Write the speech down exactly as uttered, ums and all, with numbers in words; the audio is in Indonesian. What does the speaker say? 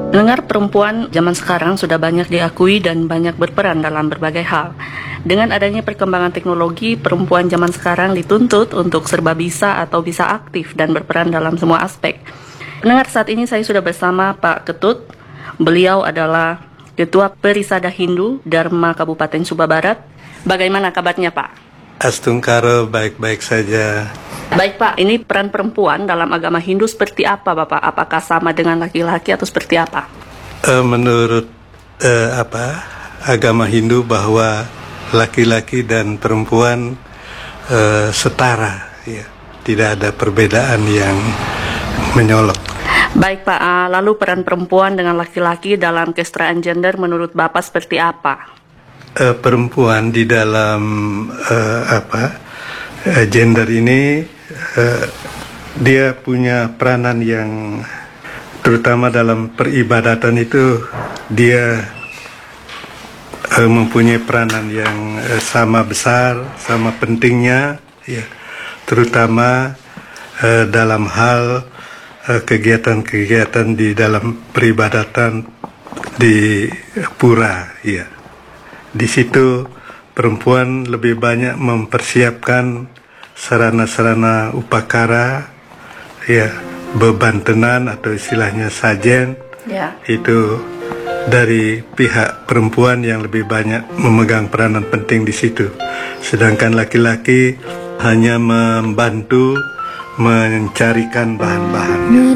Mendengar perempuan zaman sekarang sudah banyak diakui dan banyak berperan dalam berbagai hal. Dengan adanya perkembangan teknologi, perempuan zaman sekarang dituntut untuk serba bisa atau bisa aktif dan berperan dalam semua aspek. Pendengar, saat ini saya sudah bersama Pak Ketut. Beliau adalah Ketua Perisada Hindu Dharma Kabupaten Sumba Barat. Bagaimana kabarnya, Pak? Astungkaro, baik-baik saja. Baik, Pak, ini peran perempuan dalam agama Hindu seperti apa, Bapak? Apakah sama dengan laki-laki atau seperti apa? Uh, menurut uh, apa agama Hindu bahwa laki-laki dan perempuan uh, setara, ya, tidak ada perbedaan yang menyolok. Baik, Pak, uh, lalu peran perempuan dengan laki-laki dalam kesetaraan gender menurut Bapak seperti apa? Uh, perempuan di dalam uh, apa uh, gender ini uh, dia punya peranan yang terutama dalam peribadatan itu dia uh, mempunyai peranan yang uh, sama besar, sama pentingnya, ya, terutama uh, dalam hal uh, kegiatan-kegiatan di dalam peribadatan di pura, ya. Di situ perempuan lebih banyak mempersiapkan sarana-sarana upakara, ya, beban tenan atau istilahnya sajen, Ya. itu dari pihak perempuan yang lebih banyak memegang peranan penting di situ. Sedangkan laki-laki hanya membantu mencarikan bahan-bahannya.